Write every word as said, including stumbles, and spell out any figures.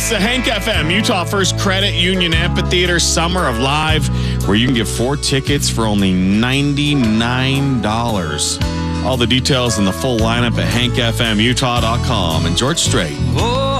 It's the Hank F M, Utah First Credit Union Amphitheater Summer of Live, where you can get four tickets for only ninety-nine dollars. All the details and the full lineup at hank f m utah dot com. And George Strait. Oh.